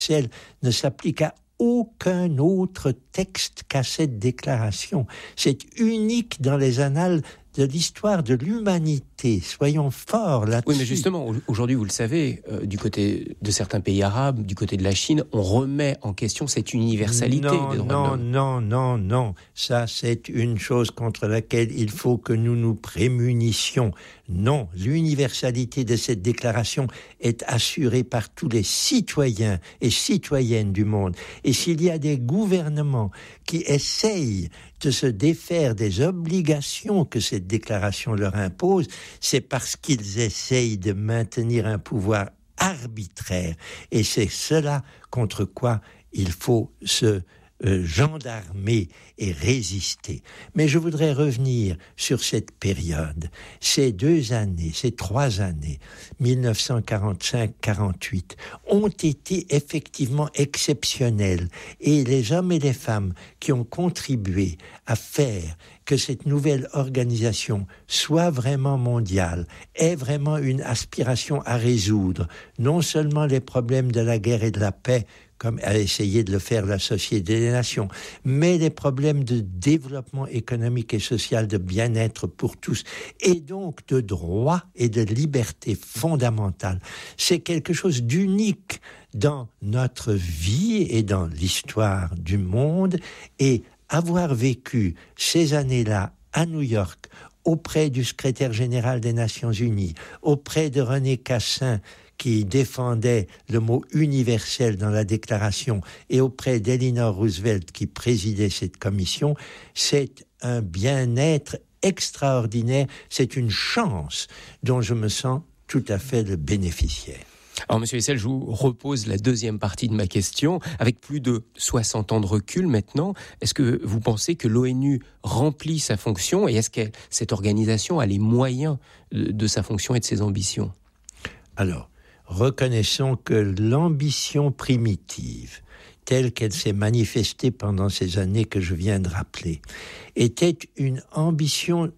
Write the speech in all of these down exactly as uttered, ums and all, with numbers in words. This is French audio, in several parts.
ne s'applique à aucun autre texte qu'à cette déclaration. C'est unique dans les annales de l'histoire de l'humanité. Soyons forts là-dessus. Oui, mais justement, aujourd'hui, vous le savez, euh, du côté de certains pays arabes, du côté de la Chine, on remet en question cette universalité non, des droits non, de l'homme. Non, non, non, ça c'est une chose contre laquelle il faut que nous nous prémunissions. Non, l'universalité de cette déclaration est assurée par tous les citoyens et citoyennes du monde. Et s'il y a des gouvernements qui essayent de se défaire des obligations que cette déclaration leur impose, c'est parce qu'ils essayent de maintenir un pouvoir arbitraire. Et c'est cela contre quoi il faut se euh, gendarmer et résister. Mais je voudrais revenir sur cette période. Ces deux années, ces trois années, dix-neuf cent quarante-cinq quarante-huit, ont été effectivement exceptionnelles. Et les hommes et les femmes qui ont contribué à faire que cette nouvelle organisation soit vraiment mondiale, ait vraiment une aspiration à résoudre non seulement les problèmes de la guerre et de la paix, comme a essayé de le faire la Société des Nations, mais les problèmes de développement économique et social, de bien-être pour tous, et donc de droit et de liberté fondamentale. C'est quelque chose d'unique dans notre vie et dans l'histoire du monde, et avoir vécu ces années-là à New York, auprès du secrétaire général des Nations Unies, auprès de René Cassin, qui défendait le mot universel dans la déclaration, et auprès d'Eleanor Roosevelt, qui présidait cette commission, c'est un bien-être extraordinaire, c'est une chance dont je me sens tout à fait le bénéficiaire. Alors, Monsieur Hessel, je vous repose la deuxième partie de ma question. Avec plus de soixante ans de recul maintenant, est-ce que vous pensez que l'ONU remplit sa fonction et est-ce que cette organisation a les moyens de sa fonction et de ses ambitions ? Alors, reconnaissons que l'ambition primitive, telle qu'elle s'est manifestée pendant ces années que je viens de rappeler, était une ambition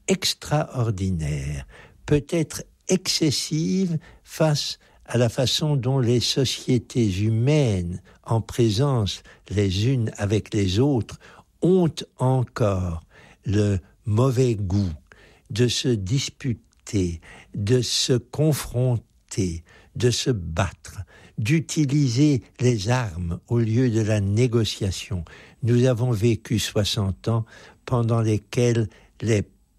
extraordinaire, peut-être excessive face à la façon dont les sociétés humaines, en présence les unes avec les autres, ont encore le mauvais goût de se disputer, de se confronter, de se battre, d'utiliser les armes au lieu de la négociation. Nous avons vécu soixante ans pendant lesquels les,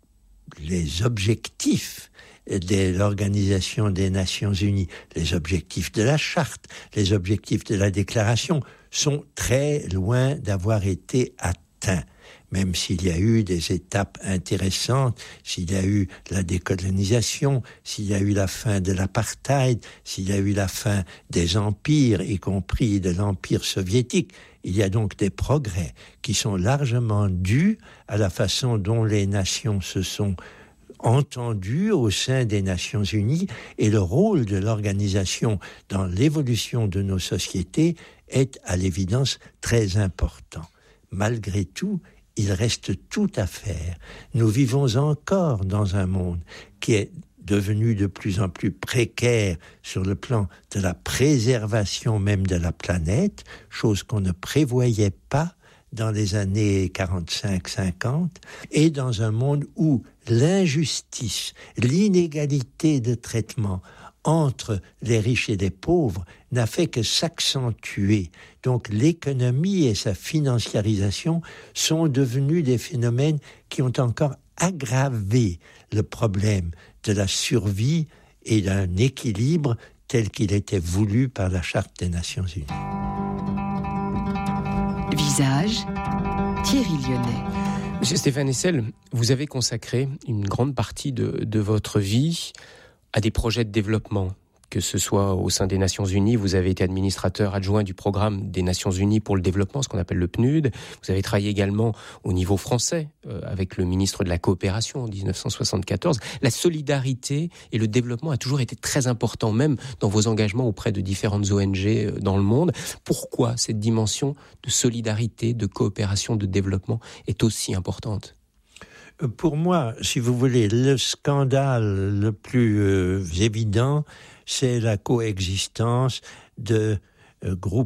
les objectifs de l'Organisation des Nations Unies, les objectifs de la Charte, les objectifs de la Déclaration sont très loin d'avoir été atteints. Même s'il y a eu des étapes intéressantes, s'il y a eu la décolonisation, s'il y a eu la fin de l'apartheid, s'il y a eu la fin des empires, y compris de l'Empire soviétique, il y a donc des progrès qui sont largement dus à la façon dont les nations se sont entendues au sein des Nations Unies, et le rôle de l'organisation dans l'évolution de nos sociétés est à l'évidence très important. Malgré tout, il reste tout à faire. Nous vivons encore dans un monde qui est devenu de plus en plus précaire sur le plan de la préservation même de la planète, chose qu'on ne prévoyait pas dans les années quarante-cinq cinquante, et dans un monde où l'injustice, l'inégalité de traitement entre les riches et les pauvres n'a fait que s'accentuer. Donc l'économie et sa financiarisation sont devenus des phénomènes qui ont encore aggravé le problème de la survie et d'un équilibre tel qu'il était voulu par la Charte des Nations Unies. Visage, Thierry Lyonnais. Monsieur Stéphane Hessel, vous avez consacré une grande partie de, de votre vie à des projets de développement, que ce soit au sein des Nations Unies. Vous avez été administrateur adjoint du programme des Nations Unies pour le développement, ce qu'on appelle le P N U D. Vous avez travaillé également au niveau français euh, avec le ministre de la Coopération en dix-neuf cent soixante-quatorze. La solidarité et le développement a toujours été très important, même dans vos engagements auprès de différentes O N G dans le monde. Pourquoi cette dimension de solidarité, de coopération, de développement est aussi importante ? Pour moi, si vous voulez, le scandale le plus euh, évident, c'est la coexistence de euh, groupe